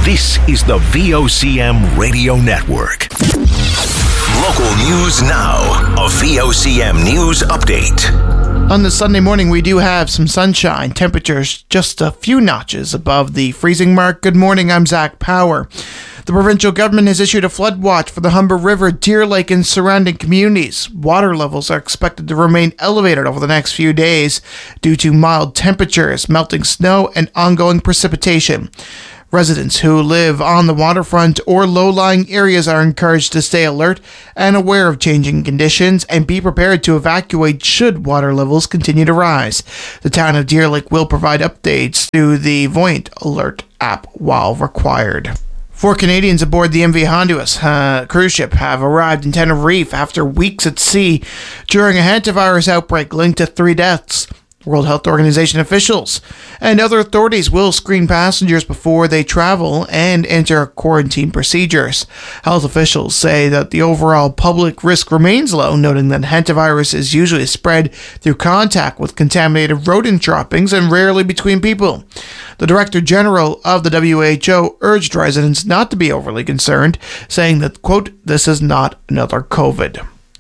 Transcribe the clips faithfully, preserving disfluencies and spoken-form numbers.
This is the V O C M Radio Network. Local news now. A V O C M News Update. On this Sunday morning, we do have some sunshine. Temperatures just a few notches above the freezing mark. Good morning, I'm Zach Power. The provincial government has issued a flood watch for the Humber River, Deer Lake, and surrounding communities. Water levels are expected to remain elevated over the next few days due to mild temperatures, melting snow, and ongoing precipitation. Residents who live on the waterfront or low-lying areas are encouraged to stay alert and aware of changing conditions and be prepared to evacuate should water levels continue to rise. The town of Deer Lake will provide updates through the Voyant Alert app while required. Four Canadians aboard the M V Honduras uh, cruise ship have arrived in Tenerife after weeks at sea during a hantavirus outbreak linked to three deaths. World Health Organization officials and other authorities will screen passengers before they travel and enter quarantine procedures. Health officials say that the overall public risk remains low, noting that hantavirus is usually spread through contact with contaminated rodent droppings and rarely between people. The Director General of the W H O urged residents not to be overly concerned, saying that, quote, "This is not another COVID."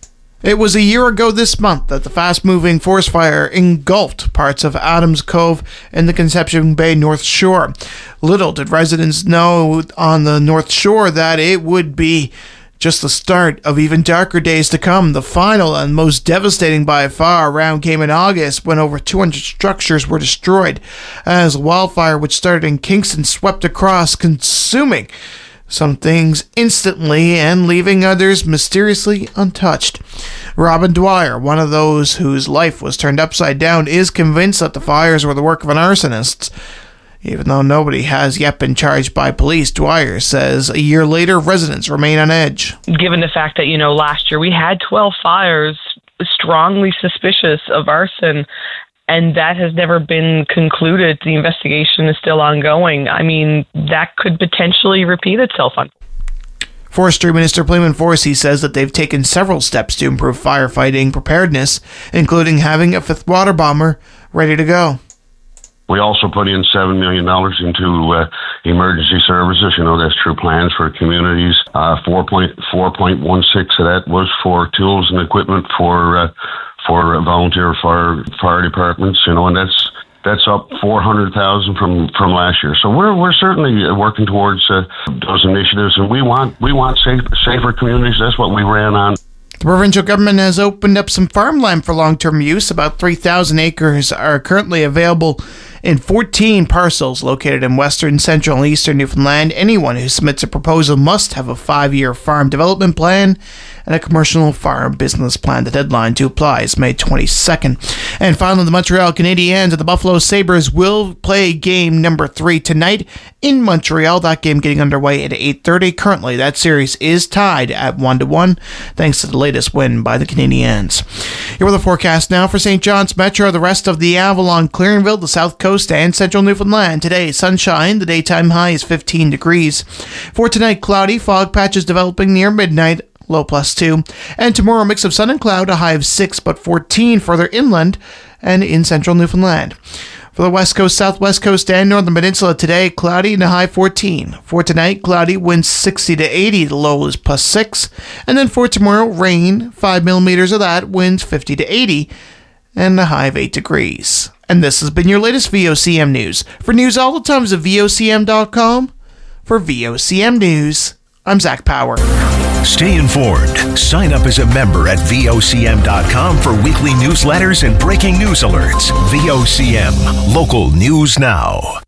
It was a year ago this month that the fast-moving forest fire engulfed parts of Adams Cove and the Conception Bay North Shore. Little did residents know on the North Shore that it would be just the start of even darker days to come. The final and most devastating by far round came in August when over two hundred structures were destroyed as the wildfire, which started in Kingston, swept across, consuming some things instantly and leaving others mysteriously untouched. Robin Dwyer, one of those whose life was turned upside down, is convinced that the fires were the work of an arsonist. Even though nobody has yet been charged by police, Dwyer says a year later, residents remain on edge. Given the fact that, you know, last year we had twelve fires strongly suspicious of arson, and that has never been concluded. The investigation is still ongoing. I mean, that could potentially repeat itself. On Forestry Minister Playman Forsey says that they've taken several steps to improve firefighting preparedness, including having a fifth water bomber ready to go. We also put in seven million dollars into uh, emergency services. You know, that's through plans for communities. Uh, four point one six of that was for tools and equipment for uh, for volunteer fire fire departments. You know, and that's that's up four hundred thousand from from last year. So we're we're certainly working towards uh, those initiatives, and we want we want safe, safer communities. That's what we ran on. The provincial government has opened up some farmland for long-term use. About three thousand acres are currently available in fourteen parcels located in western, central, and eastern Newfoundland. Anyone who submits a proposal must have a five-year farm development plan and a commercial farm business plan. The deadline to apply is May twenty-second. And finally, the Montreal Canadiens and the Buffalo Sabres will play game number three tonight in Montreal. That game getting underway at eight thirty. Currently, that series is tied at one to one, thanks to the latest win by the Canadiens. Here with the forecast now for Saint John's Metro, the rest of the Avalon, Clearingville, the South Coast, and central Newfoundland. Today, sunshine. The daytime high is fifteen degrees. For tonight, cloudy, fog patches developing near midnight, low plus two. And tomorrow, a mix of sun and cloud, a high of six, but fourteen further inland and in central Newfoundland. For the west coast, southwest coast, and northern peninsula today, cloudy and a high fourteen. For tonight, cloudy, winds sixty to eighty, the low is plus six. And then for tomorrow, rain, five millimeters of that, winds fifty to eighty, and a high of eight degrees. And this has been your latest V O C M News. For news all the time, visit V O C M dot com. For V O C M News, I'm Zach Power. Stay informed. Sign up as a member at V O C M dot com for weekly newsletters and breaking news alerts. V O C M, local news now.